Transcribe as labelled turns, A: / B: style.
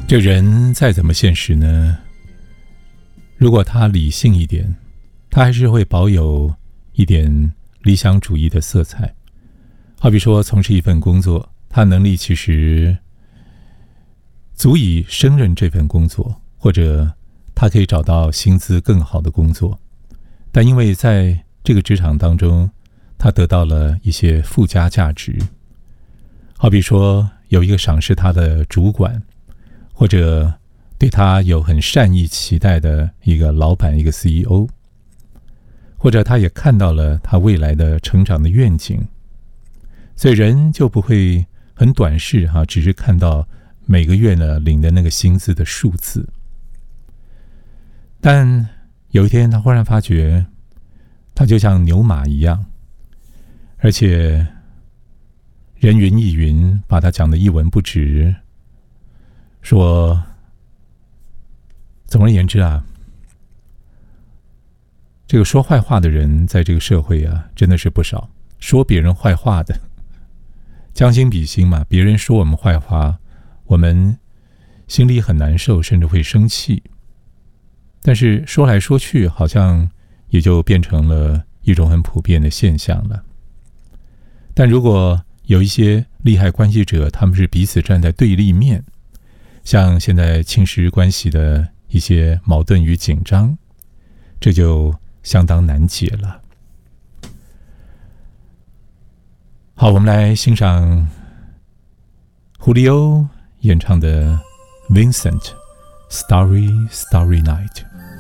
A: 这人再怎么现实呢，如果他理性一点，他还是会保有一点理想主义的色彩。好比说从事一份工作，他能力其实足以胜任这份工作，或者他可以找到薪资更好的工作，但因为在这个职场当中，他得到了一些附加价值。好比说有一个赏识他的主管，或者对他有很善意期待的一个老板，一个 CEO， 或者他也看到了他未来的成长的愿景，所以人就不会很短视只是看到每个月呢领的那个薪资的数字。但有一天他忽然发觉，他就像牛马一样，而且人云亦云，把他讲得一文不值。说总而言之这个说坏话的人在这个社会真的是不少。说别人坏话的，将心比心嘛，别人说我们坏话，我们心里很难受，甚至会生气。但是说来说去，好像也就变成了一种很普遍的现象了。但如果有一些利害关系者，他们是彼此站在对立面，像现在侵蚀关系的一些矛盾与紧张，这就相当难解了。好，我们来欣赏胡利欧演唱的 Vincent Starry Starry Night。